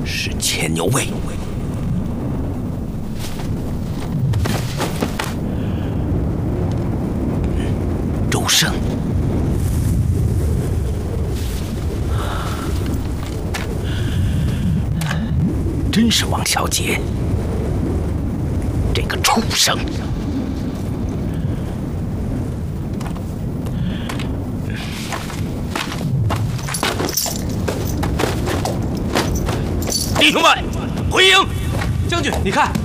是牵牛卫。周胜，真是王小姐，这个畜生！弟兄们，回营！ 将军，你看，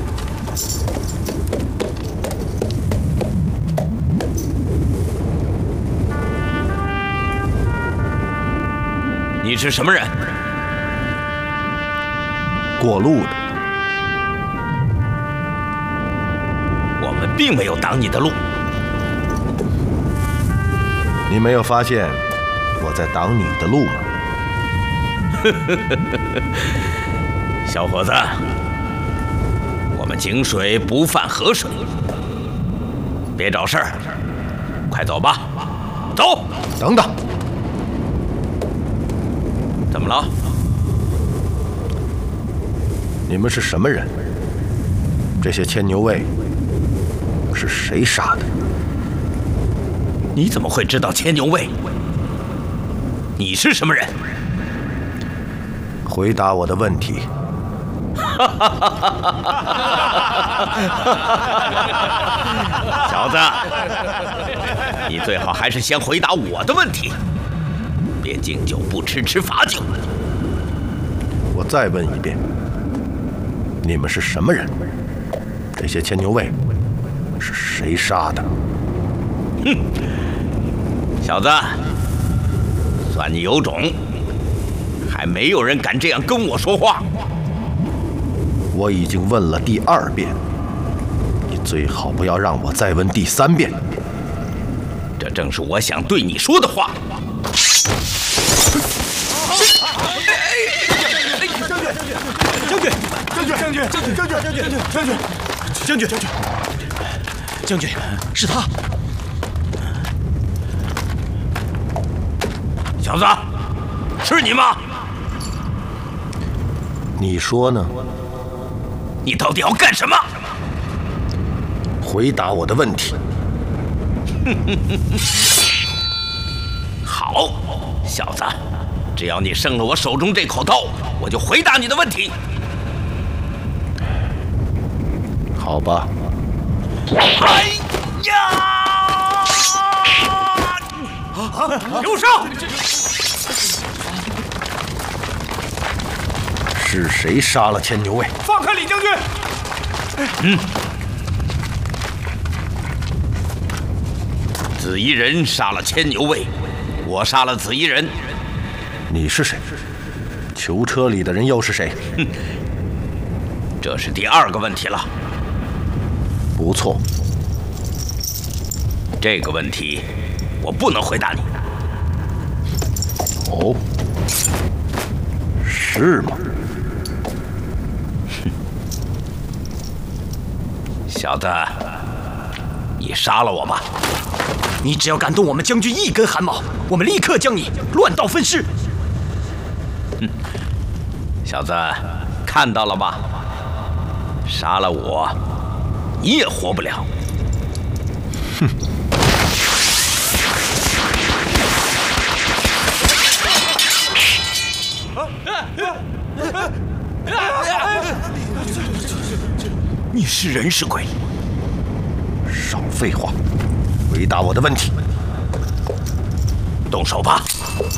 你是什么人？ 过路的。 我们并没有挡你的路。 你没有发现我在挡你的路吗？ 小伙子，我们井水不犯河水，别找事儿，快走吧。走。 等等， 怎么了？ 你们是什么人？这些牵牛卫是谁杀的？ 你怎么会知道牵牛卫？你是什么人？ 回答我的问题。 小子，你最好还是先回答我的问题，别敬酒不吃吃罚酒。 我再问一遍，你们是什么人？这些牵牛卫是谁杀的？ 哼，小子，算你有种，还没有人敢这样跟我说话。 我已经问了第2遍，你最好不要让我再问第3遍。 这正是我想对你说的话。 将军，是他。 小子，是你吗？ 你说呢？ 你到底要干什么？ 回答我的问题。 好，小子，只要你胜了我手中这口刀，我就回答你的问题。 好吧。 哎呀！留手！ 是谁杀了牵牛卫？ 放开李将军！ 紫衣人杀了牵牛卫，我杀了紫衣人。 你是谁？囚车里的人又是谁？ 这是第2个问题了。 不错， 这个问题我不能回答你。 哦，是吗？ 小子，你杀了我吧！ 你只要敢动我们将军一根汗毛，我们立刻将你乱刀分尸。 小子，看到了吧？杀了我，你也活不了。 哼！ 你是人是鬼？ 少废话，回答我的问题。 动手吧！